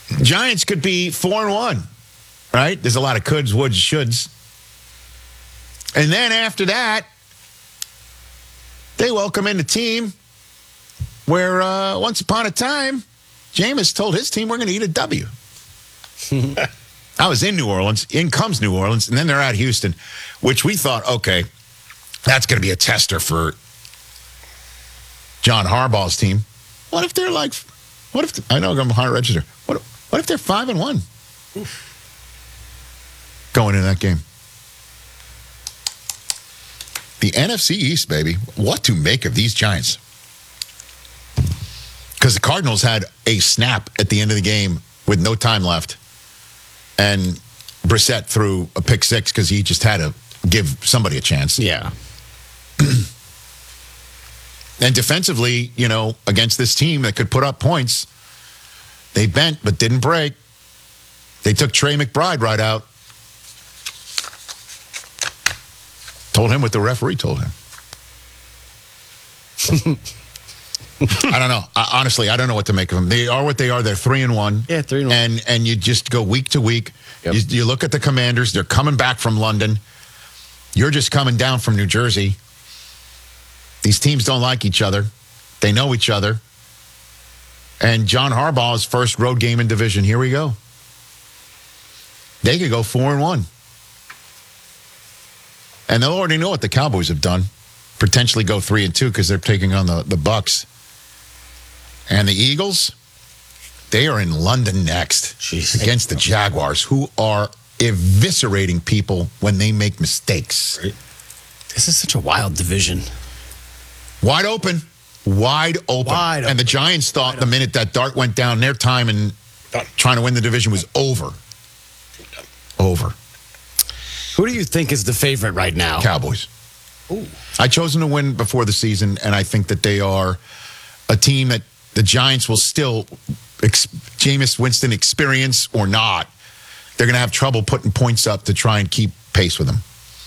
Giants could be 4-1, right? There's a lot of coulds, woulds, shoulds. And then after that, they welcome in a team where once upon a time, Jameis told his team, we're going to eat a W. I was in New Orleans. In comes New Orleans. And then they're at Houston, which we thought, okay, that's going to be a tester for John Harbaugh's team. What if they're like, I know I'm high register. What if they're 5-1 going into that game? The NFC East, baby. What to make of these Giants? Because the Cardinals had a snap at the end of the game with no time left. And Brissett threw a pick six because he just had to give somebody a chance. Yeah. And defensively, against this team that could put up points, they bent but didn't break. They took Trey McBride right out. Told him what the referee told him. I don't know. Honestly, I don't know what to make of them. They are what they are. They're 3-1. Yeah, 3-1. And you just go week to week. Yep. You look at the Commanders. They're coming back from London. You're just coming down from New Jersey. These teams don't like each other. They know each other. And John Harbaugh's first road game in division. Here we go. They could go 4-1. And they'll already know what the Cowboys have done. Potentially go 3-2 because they're taking on the Bucks. And the Eagles, they are in London next against the Jaguars, who are eviscerating people when they make mistakes. Right. This is such a wild division. Wide open. And the Giants thought the minute that dart went down, their time in trying to win the division was over. Over. Who do you think is the favorite right now? Cowboys. Ooh. I chose them to win before the season, and I think that they are a team that the Giants will still, Jameis Winston experience or not, they're going to have trouble putting points up to try and keep pace with them.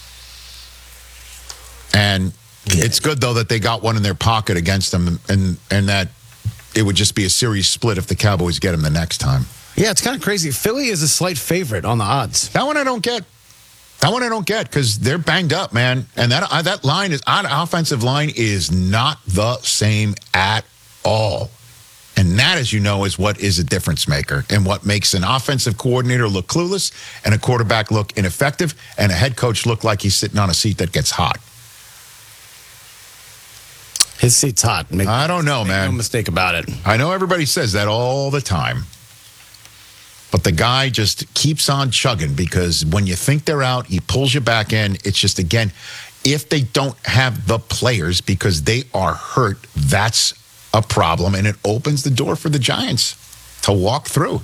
And it's good, though, that they got one in their pocket against them and that it would just be a series split if the Cowboys get them the next time. Yeah, it's kind of crazy. Philly is a slight favorite on the odds. That one I don't get. Because they're banged up, man. And that line offensive line is not the same at all. And that, as you know, is what is a difference maker and what makes an offensive coordinator look clueless and a quarterback look ineffective and a head coach look like he's sitting on a seat that gets hot. His seat's hot. I don't know, man. No mistake about it. I know everybody says that all the time. But the guy just keeps on chugging because when you think they're out, he pulls you back in. It's just, again, if they don't have the players because they are hurt, that's a problem. And it opens the door for the Giants to walk through.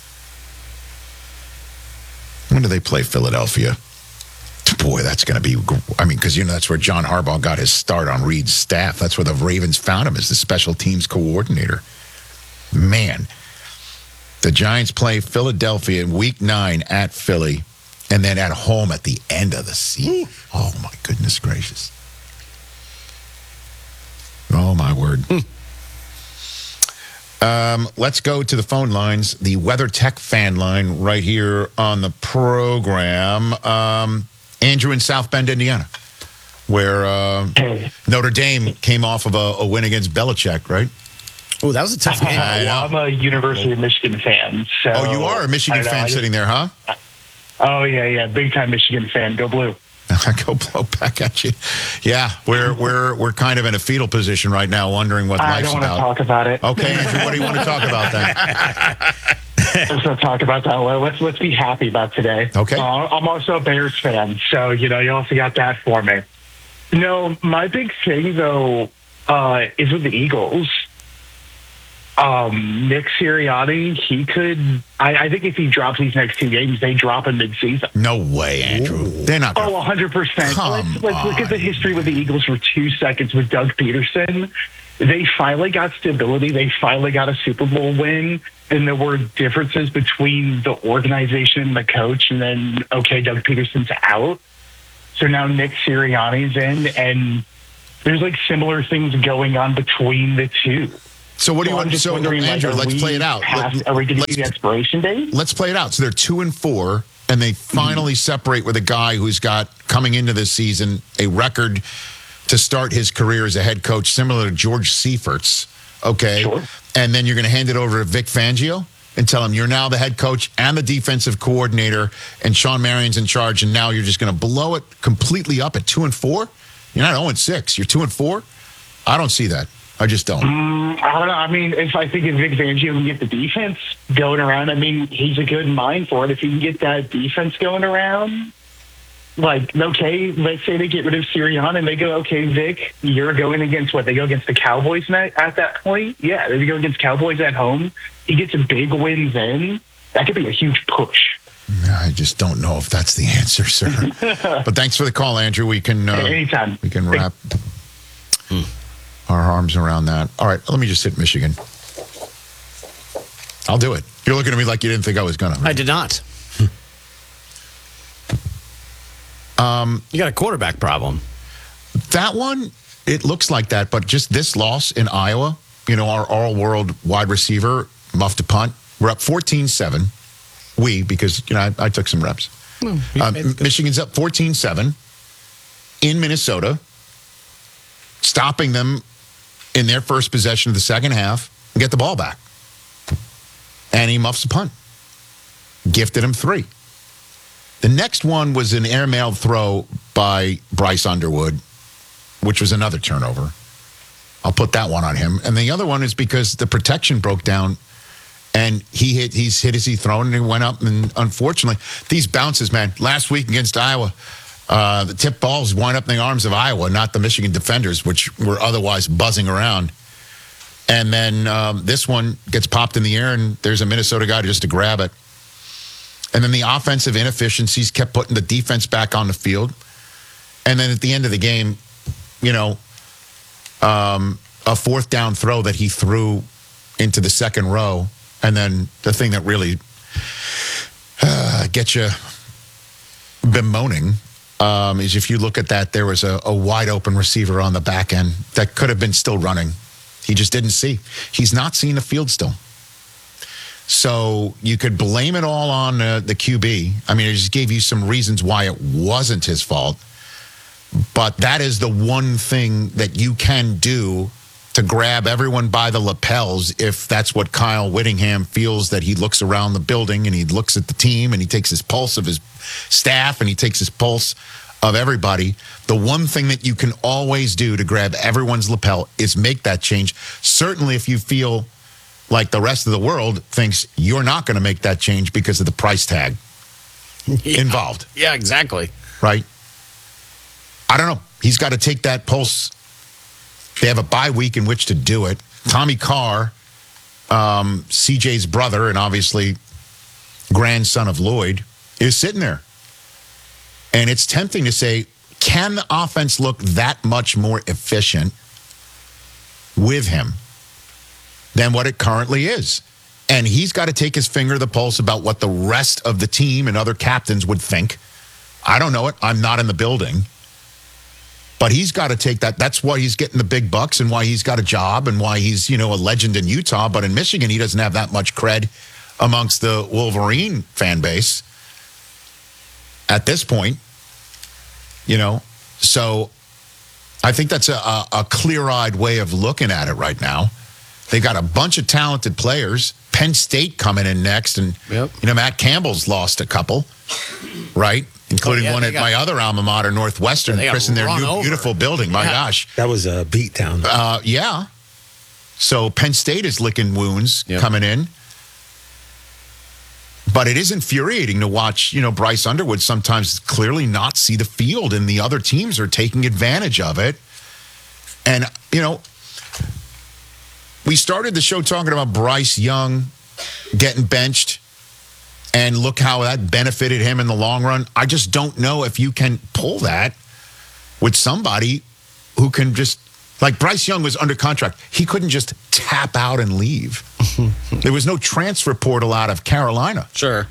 When do they play Philadelphia? Boy, that's going to be, because, that's where John Harbaugh got his start on Reed's staff. That's where the Ravens found him as the special teams coordinator. Man. The Giants play Philadelphia in Week 9 at Philly, and then at home at the end of the season. Oh, my goodness gracious. Oh, my word. Let's go to the phone lines. The WeatherTech fan line right here on the program. Andrew in South Bend, Indiana, where Notre Dame came off of a win against Belichick, right? Oh, that was a tough game. I'm a University of Michigan fan. So you are a Michigan fan sitting there, huh? Oh, yeah. Big time Michigan fan. Go Blue. Go blow back at you. Yeah, we're kind of in a fetal position right now, wondering what life's about. I don't want to talk about it. Okay, Andrew, what do you want to talk about then? Let's not talk about that. Well, let's be happy about today. Okay. I'm also a Bears fan, so you also got that for me. No, my big thing though is with the Eagles. Nick Sirianni, he could. I think if he drops these next two games, they drop him mid-season. No way, Andrew. They're not. 100%. Let's look at the history with the Eagles for 2 seconds with Doug Peterson. They finally got stability. They finally got a Super Bowl win. And there were differences between the organization and the coach. And then, okay, Doug Peterson's out. So now Nick Sirianni's in. And there's similar things going on between the two. So what do you I'm want? just So wondering, Andrew, are let's we play it out. Are we going to do the expiration date? Let's play it out. So they're 2-4, and they finally separate with a guy who's got, coming into this season, a record to start his career as a head coach similar to George Seifert's. Okay. Sure. And then you're going to hand it over to Vic Fangio and tell him you're now the head coach and the defensive coordinator, and Sean Marion's in charge, and now you're just going to blow it completely up at 2-4? You're not 0-6. You're 2-4? I don't see that. I just don't. I don't know. I mean, if Vic Fangio can get the defense going around, I mean, he's a good mind for it. If he can get that defense going around, like, okay, let's say they get rid of Sirianni and they go, okay, Vic, you're going against what? They go against the Cowboys at that point? Yeah, they go against Cowboys at home. He gets a big win then. That could be a huge push. I just don't know if that's the answer, sir. But thanks for the call, Andrew. We can Anytime. We can wrap our arms around that. All right, let me just hit Michigan. I'll do it. You're looking at me like you didn't think I was gonna. I did not. You got a quarterback problem. That one, it looks like that, but just this loss in Iowa, our all-world wide receiver muffed a punt. We're up 14-7. Because I took some reps. Michigan's up 14-7 in Minnesota, stopping them in their first possession of the second half and get the ball back. And he muffs a punt. Gifted him 3. The next one was an airmail throw by Bryce Underwood, which was another turnover. I'll put that one on him. And the other one is because the protection broke down and he's hit as he thrown and he went up. And unfortunately, these bounces, man, last week against Iowa, the tip balls wind up in the arms of Iowa, not the Michigan defenders, which were otherwise buzzing around. And then this one gets popped in the air and there's a Minnesota guy just to grab it. And then the offensive inefficiencies kept putting the defense back on the field. And then at the end of the game, a fourth down throw that he threw into the second row. And then the thing that really gets you bemoaning is if you look at that, there was a wide open receiver on the back end that could have been still running. He just didn't see. He's not seeing the field still. So you could blame it all on the QB. I mean, I just gave you some reasons why it wasn't his fault. But that is the one thing that you can do to grab everyone by the lapels if that's what Kyle Whittingham feels, that he looks around the building and he looks at the team and he takes his pulse of his staff and he takes his pulse of everybody. The one thing that you can always do to grab everyone's lapel is make that change. Certainly if you feel like the rest of the world thinks you're not going to make that change because of the price tag involved. Yeah, exactly. Right? I don't know. He's got to take that pulse. They have a bye week in which to do it. Tommy Carr, CJ's brother and obviously grandson of Lloyd, is sitting there. And it's tempting to say, can the offense look that much more efficient with him than what it currently is? And he's got to take his finger to the pulse about what the rest of the team and other captains would think. I don't know it. I'm not in the building. But he's got to take that. That's why he's getting the big bucks and why he's got a job and why he's, a legend in Utah. But in Michigan, he doesn't have that much cred amongst the Wolverine fan base at this point, So I think that's a clear-eyed way of looking at it right now. They got a bunch of talented players. Penn State coming in next. And, Matt Campbell's lost a couple, right? Including one at my other alma mater, Northwestern, Chris, in their new beautiful building. My gosh. That was a beatdown. Yeah. So Penn State is licking wounds coming in. But it is infuriating to watch, Bryce Underwood sometimes clearly not see the field, and the other teams are taking advantage of it. And, we started the show talking about Bryce Young getting benched. And look how that benefited him in the long run. I just don't know if you can pull that with somebody who can just, like Bryce Young was under contract. He couldn't just tap out and leave. There was no transfer portal out of Carolina. Sure.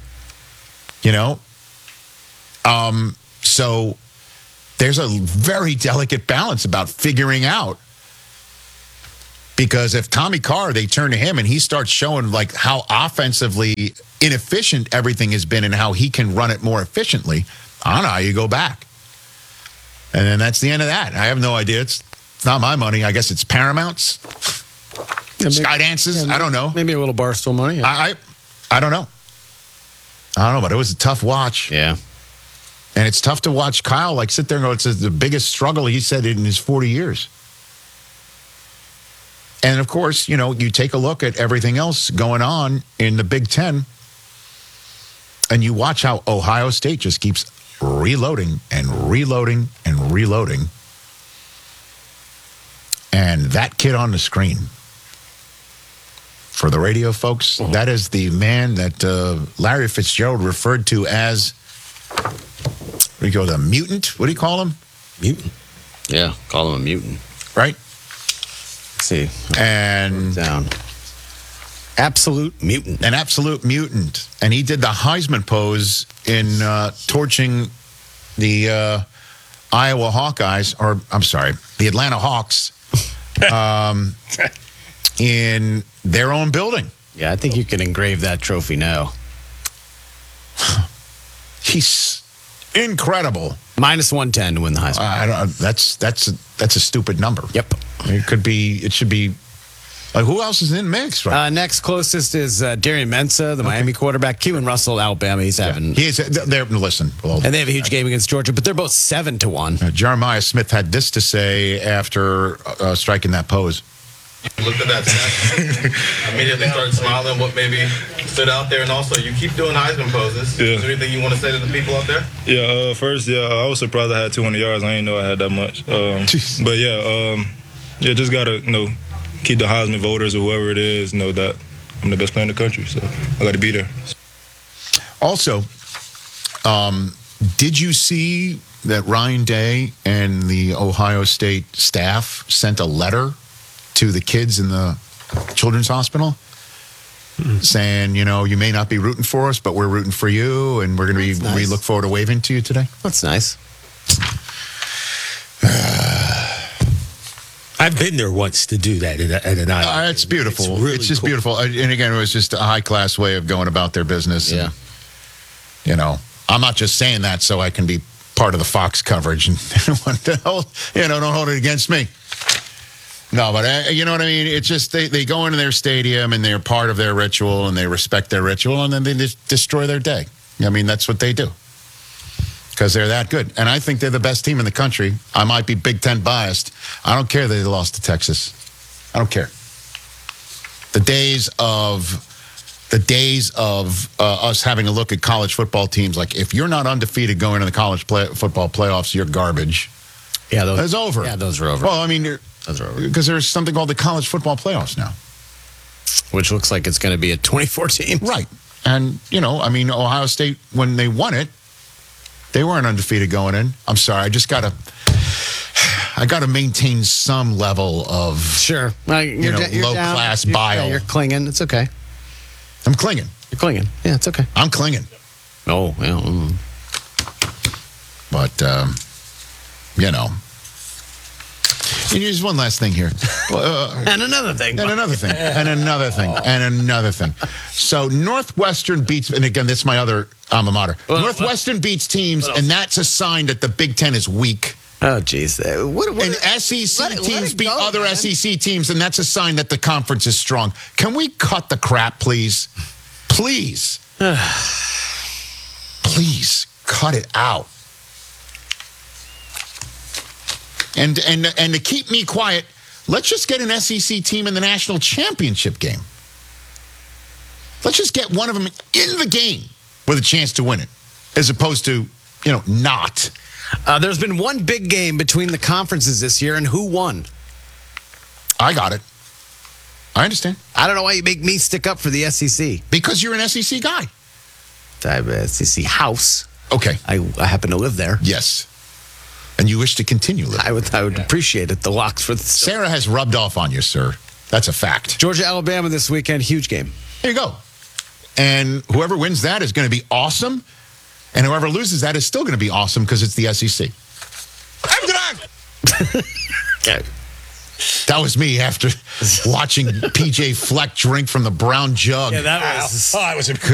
So there's a very delicate balance about figuring out Because if Tommy Carr, they turn to him and he starts showing like how offensively inefficient everything has been and how he can run it more efficiently, I don't know how you go back. And then that's the end of that. I have no idea. It's not my money. I guess it's Paramount's. Skydance's. I don't know. Maybe a little Barstool money. Yeah. I don't know. I don't know, but it was a tough watch. Yeah. And it's tough to watch Kyle like sit there and go, it's the biggest struggle he said in his 40 years. And of course, you know, you take a look at everything else going on in the Big Ten, and you watch how Ohio State just keeps reloading and reloading and reloading. And that kid on the screen, for the radio folks, that is the man that Larry Fitzgerald referred to as, what do you call the mutant? What do you call him? Mutant. Yeah, call him a mutant. Right? Let's see. And Down. Absolute mutant. An absolute mutant. And he did the Heisman pose in torching the Iowa Hawkeyes, or I'm sorry, the Atlanta Hawks in their own building. Yeah, I think you can engrave that trophy now. He's incredible. Minus 110 to win the Heisman. I don't. That's a stupid number. Yep. It could be. It should be. Like, who else is in the mix? Right. Next closest is Darian Mensah, the Miami quarterback. Keewan Russell, Alabama. He's having. He is. Listen. Well, and they have a huge game against Georgia, but they're both 7-1. Jeremiah Smith had this to say after striking that pose. Looked at that stat, immediately started smiling. What maybe stood out there, and also you keep doing Heisman poses. Yeah. Is there anything you want to say to the people out there? Yeah, first, I was surprised I had 200 yards. I didn't know I had that much. But just gotta keep the Heisman voters or whoever it is know that I'm the best player in the country. So I got to be there. Also, did you see that Ryan Day and the Ohio State staff sent a letter to the kids in the children's hospital saying, you may not be rooting for us, but we're rooting for you, and we're going to be, we look forward to waving to you today? That's nice. I've been there once to do that at an island. It's beautiful. It's really just cool. beautiful. And again, it was just a high-class way of going about their business. Yeah. And, I'm not just saying that so I can be part of the Fox coverage and don't hold it against me. No, but you know what I mean? It's just they go into their stadium and they're part of their ritual and they respect their ritual and then they just destroy their day. I mean, that's what they do because they're that good. And I think they're the best team in the country. I might be Big Ten biased. I don't care that they lost to Texas. I don't care. The days of us having a look at college football teams, like if you're not undefeated going to the college football playoffs, you're garbage. Yeah, it's over. Yeah, those are over. Well, I mean, those are over. Because there's something called the college football playoffs now. Which looks like it's going to be a 24 teams. Right. And, Ohio State, when they won it, they weren't undefeated going in. I'm sorry. I got to maintain some level of sure, you're low-class bile. Yeah, you're clinging. It's okay. I'm clinging. You're clinging. Yeah, it's okay. I'm clinging. Oh, yeah. But, And here's one last thing here. And another thing. And another thing. And another thing. And another thing. So Northwestern beats, and again, this is my other alma mater. Northwestern beats teams, and that's a sign that the Big Ten is weak. Oh, geez. And SEC teams beat other SEC teams, and that's a sign that the conference is strong. Can we cut the crap, please? Please. Please cut it out. And to keep me quiet, let's just get an SEC team in the national championship game. Let's just get one of them in the game with a chance to win it, as opposed to, not. There's been one big game between the conferences this year, and who won? I got it. I understand. I don't know why you make me stick up for the SEC. Because you're an SEC guy. I have an SEC house. Okay. I happen to live there. Yes. And you wish to continue living. I would appreciate it. The locks for the Sarah has rubbed off on you, sir. That's a fact. Georgia, Alabama this weekend, huge game. There you go. And whoever wins that is going to be awesome. And whoever loses that is still going to be awesome because it's the SEC. Yeah. That was me after watching PJ Fleck drink from the brown jug. Yeah, that was. Oh, I was